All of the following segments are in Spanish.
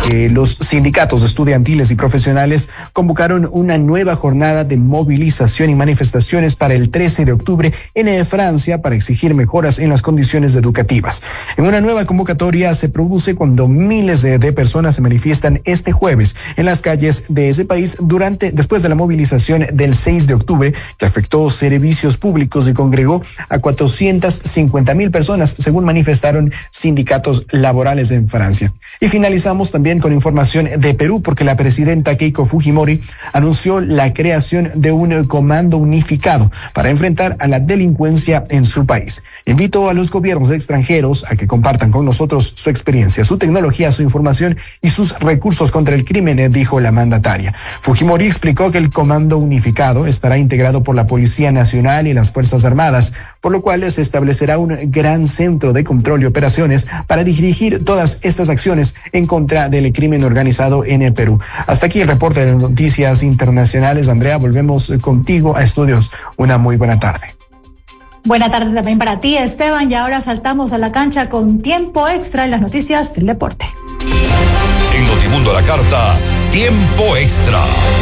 los sindicatos estudiantiles y profesionales convocaron una nueva jornada de movilización y manifestaciones para el 13 de octubre en Francia para exigir mejoras en las condiciones educativas. En una nueva convocatoria se produce cuando miles de personas se manifiestan este jueves en las calles de ese país después de la movilización del 6 de octubre que afectó servicios públicos y congregó a 450,000 personas, según manifestaron sindicatos laborales en Francia. Y finalizamos también con información de Perú, porque la presidenta Keiko Fujimori anunció la creación de un comando unificado para enfrentar a la delincuencia en su país. Invito a los gobiernos extranjeros a que compartan con nosotros su experiencia, su tecnología, su información y sus recursos contra el crimen, dijo la mandataria. Fujimori explicó que el comando unificado estará integrado por la Policía Nacional y las Fuerzas Armadas, por lo cual se establecerá un gran centro de control y operaciones para dirigir todas estas acciones en contra del crimen organizado en el Perú. Hasta aquí el reporte de noticias internacionales. Andrea, volvemos contigo a estudios. Una muy buena tarde. Buena tarde también para ti, Esteban, y ahora saltamos a la cancha con tiempo extra en las noticias del deporte. En Notimundo a la Carta, tiempo extra.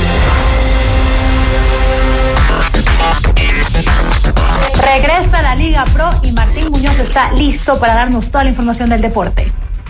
Regresa a la Liga Pro y Martín Muñoz está listo para darnos toda la información del deporte.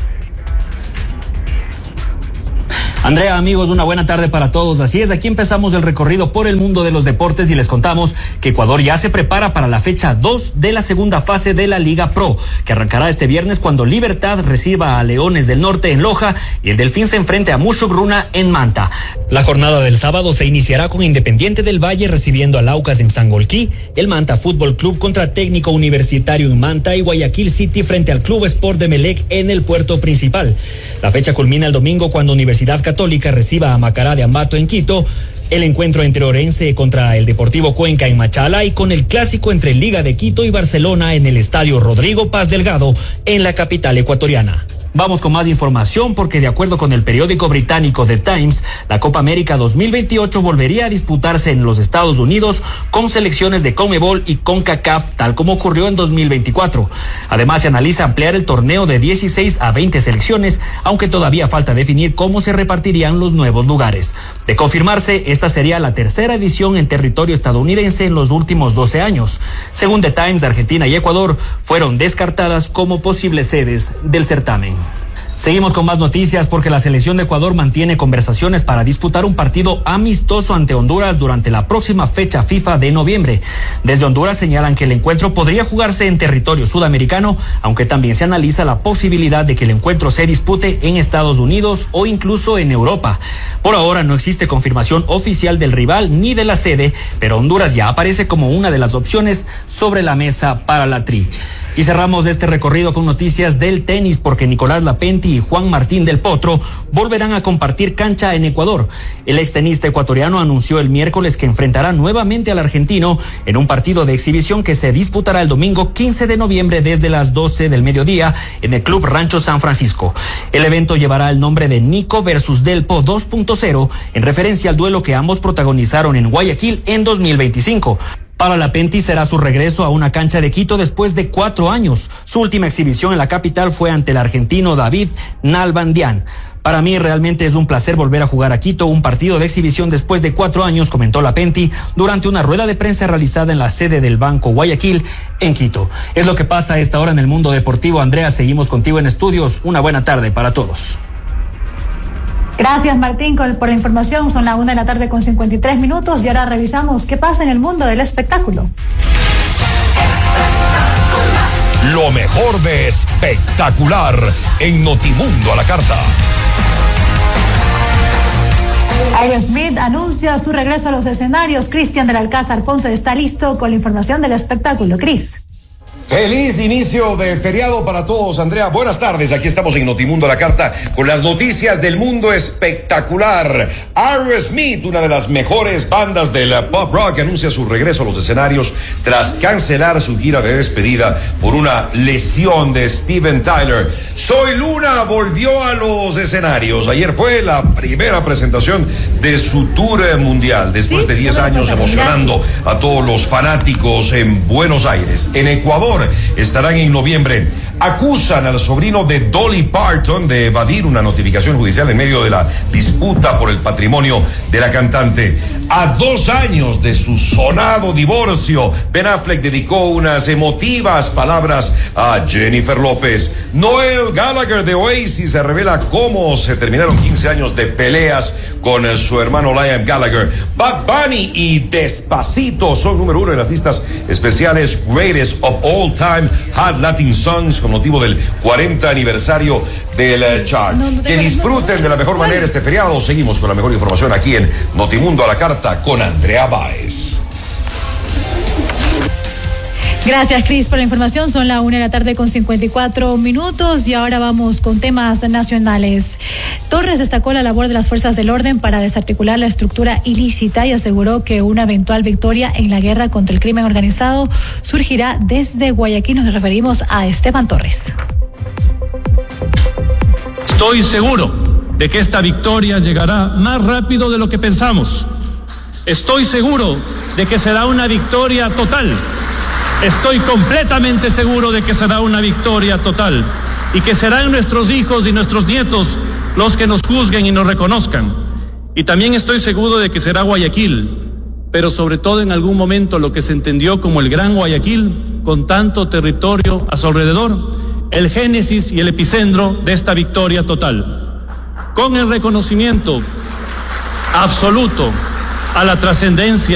Andrea, amigos, una buena tarde para todos. Así es, aquí empezamos el recorrido por el mundo de los deportes y les contamos que Ecuador ya se prepara para la fecha 2 de la segunda fase de la Liga Pro, que arrancará este viernes cuando Libertad reciba a Leones del Norte en Loja y el Delfín se enfrente a Mushogruna en Manta. La jornada del sábado se iniciará con Independiente del Valle recibiendo al Aucas en Sangolquí, el Manta Fútbol Club contra Técnico Universitario en Manta y Guayaquil City frente al Club Sport de Melec en el puerto principal. La fecha culmina el domingo cuando Universidad Católica reciba a Macará de Ambato en Quito, el encuentro entre Orense contra el Deportivo Cuenca en Machala y con el clásico entre Liga de Quito y Barcelona en el Estadio Rodrigo Paz Delgado en la capital ecuatoriana. Vamos con más información porque de acuerdo con el periódico británico The Times, la Copa América 2028 volvería a disputarse en los Estados Unidos con selecciones de CONMEBOL y CONCACAF, tal como ocurrió en 2024. Además, se analiza ampliar el torneo de 16 a 20 selecciones, aunque todavía falta definir cómo se repartirían los nuevos lugares. De confirmarse, esta sería la tercera edición en territorio estadounidense en los últimos 12 años. Según The Times, Argentina y Ecuador fueron descartadas como posibles sedes del certamen. Seguimos con más noticias porque la selección de Ecuador mantiene conversaciones para disputar un partido amistoso ante Honduras durante la próxima fecha FIFA de noviembre. Desde Honduras señalan que el encuentro podría jugarse en territorio sudamericano, aunque también se analiza la posibilidad de que el encuentro se dispute en Estados Unidos o incluso en Europa. Por ahora no existe confirmación oficial del rival ni de la sede, pero Honduras ya aparece como una de las opciones sobre la mesa para la Tri. Y cerramos este recorrido con noticias del tenis porque Nicolás Lapenti y Juan Martín del Potro volverán a compartir cancha en Ecuador. El extenista ecuatoriano anunció el miércoles que enfrentará nuevamente al argentino en un partido de exhibición que se disputará el domingo 15 de noviembre desde las 12 del mediodía en el Club Rancho San Francisco. El evento llevará el nombre de Nico versus Delpo 2.0 en referencia al duelo que ambos protagonizaron en Guayaquil en 2025. Para Lapenti será su regreso a una cancha de Quito después de 4 años. Su última exhibición en la capital fue ante el argentino David Nalbandian. Para mí realmente es un placer volver a jugar a Quito, un partido de exhibición después de 4 años, comentó Lapenti durante una rueda de prensa realizada en la sede del Banco Guayaquil en Quito. Es lo que pasa a esta hora en el mundo deportivo. Andrea, seguimos contigo en estudios. Una buena tarde para todos. Gracias, Martín, por la información. Son las 1:00 con 53 minutos y ahora revisamos qué pasa en el mundo del espectáculo. Lo mejor de espectacular en Notimundo a la Carta. Aerosmith anuncia su regreso a los escenarios. Cristian del Alcázar Ponce está listo con la información del espectáculo. Cris. Feliz inicio de feriado para todos, Andrea. Buenas tardes, aquí estamos en Notimundo a la Carta con las noticias del mundo espectacular. Aerosmith, una de las mejores bandas del pop rock, anuncia su regreso a los escenarios tras cancelar su gira de despedida por una lesión de Steven Tyler. Soy Luna volvió a los escenarios. Ayer fue la primera presentación de su tour mundial, después de 10 años emocionando a todos los fanáticos en Buenos Aires. En Ecuador estarán en noviembre. Acusan al sobrino de Dolly Parton de evadir una notificación judicial en medio de la disputa por el patrimonio de la cantante. A 2 años de su sonado divorcio, Ben Affleck dedicó unas emotivas palabras a Jennifer López. Noel Gallagher de Oasis se revela cómo se terminaron 15 años de peleas con su hermano Liam Gallagher. Bad Bunny y Despacito son número 1 en las listas especiales Greatest of All Time Hot Latin Songs con motivo del 40 aniversario del chart. Que disfruten de la mejor manera este feriado. Seguimos con la mejor información aquí en Notimundo a la Carta con Andrea Báez. Gracias, Cris, por la información. Son la 1:54 p.m. y ahora vamos con temas nacionales. Torres destacó la labor de las fuerzas del orden para desarticular la estructura ilícita y aseguró que una eventual victoria en la guerra contra el crimen organizado surgirá desde Guayaquil. Nos referimos a Esteban Torres. Estoy seguro de que esta victoria llegará más rápido de lo que pensamos. Estoy seguro de que será una victoria total. Estoy completamente seguro de que será una victoria total y que serán nuestros hijos y nuestros nietos los que nos juzguen y nos reconozcan. Y también estoy seguro de que será Guayaquil, pero sobre todo en algún momento lo que se entendió como el Gran Guayaquil, con tanto territorio a su alrededor, el génesis y el epicentro de esta victoria total. Con el reconocimiento absoluto a la trascendencia